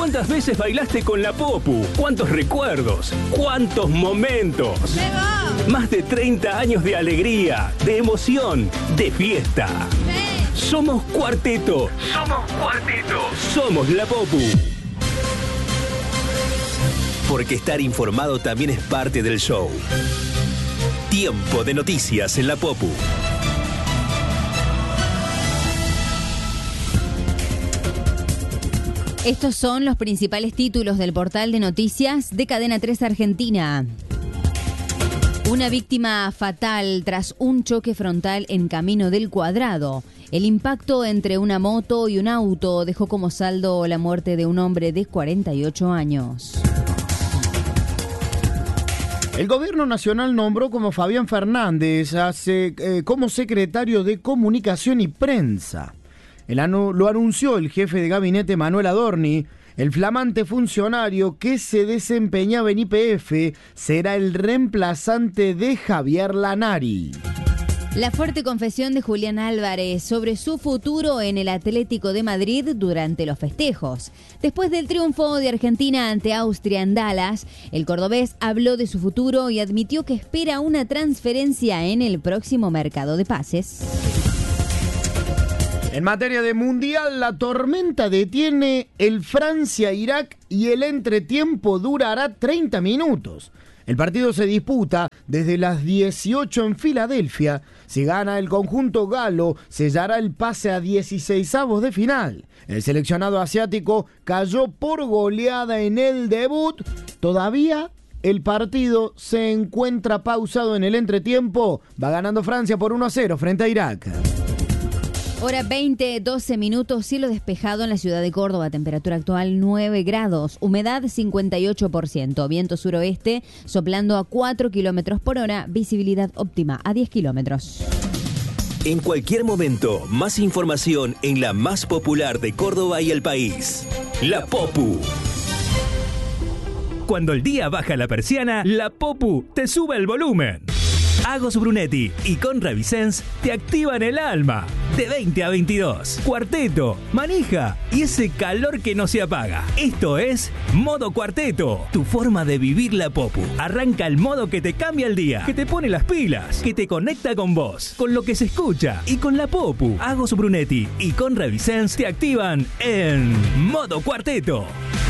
¿Cuántas veces bailaste con la Popu? ¿Cuántos recuerdos? ¿Cuántos momentos? Más de 30 años de alegría, de emoción, de fiesta. Somos Cuarteto. Somos Cuarteto. Somos la Popu. Porque estar informado también es parte del show. Tiempo de noticias en la Popu. Estos son los principales títulos del portal de noticias de Cadena 3 Argentina. Una víctima fatal tras un choque frontal en Camino del Cuadrado. El impacto entre una moto y un auto dejó como saldo la muerte de un hombre de 48 años. El gobierno nacional nombró como Fabián Fernández como secretario de Comunicación y Prensa. Lo anunció el jefe de gabinete Manuel Adorni. El flamante funcionario que se desempeñaba en YPF será el reemplazante de Javier Lanari. La fuerte confesión de Julián Álvarez sobre su futuro en el Atlético de Madrid durante los festejos. Después del triunfo de Argentina ante Austria en Dallas, el cordobés habló de su futuro y admitió que espera una transferencia en el próximo mercado de pases. En materia de mundial, la tormenta detiene el Francia-Irak y el entretiempo durará 30 minutos. El partido se disputa desde las 18 en Filadelfia. Si gana el conjunto galo, sellará el pase a 16avos de final. El seleccionado asiático cayó por goleada en el debut. Todavía el partido se encuentra pausado en el entretiempo. Va ganando Francia por 1-0 frente a Irak. Hora 20, 12 minutos, cielo despejado en la ciudad de Córdoba, temperatura actual 9 grados, humedad 58%, viento suroeste soplando a 4 kilómetros por hora, visibilidad óptima a 10 kilómetros. En cualquier momento, más información en la más popular de Córdoba y el país, la Popu. Cuando el día baja la persiana, la Popu te sube el volumen. Agos Brunetti y Conra Vicens te activan el alma. De 20 a 22. Cuarteto, manija y ese calor que no se apaga. Esto es Modo Cuarteto, tu forma de vivir la Popu. Arranca el modo que te cambia el día, que te pone las pilas, que te conecta con vos, con lo que se escucha y con la Popu. Agos Brunetti y Conra Vicens te activan en Modo Cuarteto.